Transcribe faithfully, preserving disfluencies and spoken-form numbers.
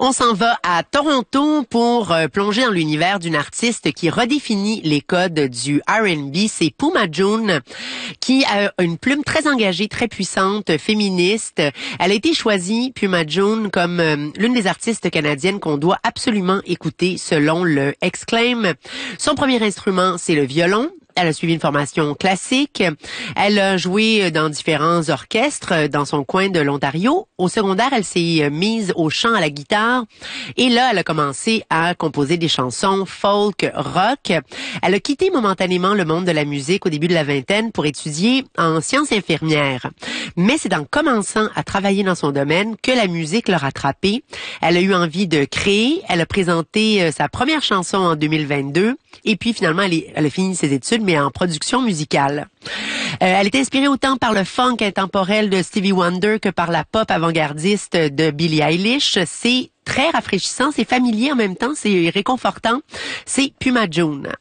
On s'en va à Toronto pour euh, plonger dans l'univers d'une artiste qui redéfinit les codes du R and B. C'est Puma June, qui a une plume très engagée, très puissante, féministe. Elle a été choisie, Puma June, comme euh, l'une des artistes canadiennes qu'on doit absolument écouter selon le Exclaim. Son premier instrument, c'est le violon. Elle a suivi une formation classique. Elle a joué dans différents orchestres dans son coin de l'Ontario. Au secondaire, elle s'est mise au chant, à la guitare. Et là, elle a commencé à composer des chansons folk, rock. Elle a quitté momentanément le monde de la musique au début de la vingtaine pour étudier en sciences infirmières. Mais c'est en commençant à travailler dans son domaine que la musique l'a rattrapée. Elle a eu envie de créer. Elle a présenté sa première chanson en deux mille vingt-deux. Et puis finalement, elle, est, elle a fini ses études, mais en production musicale. Euh, elle est inspirée autant par le funk intemporel de Stevie Wonder que par la pop avant-gardiste de Billie Eilish. C'est très rafraîchissant, c'est familier en même temps, c'est réconfortant. C'est Puma June.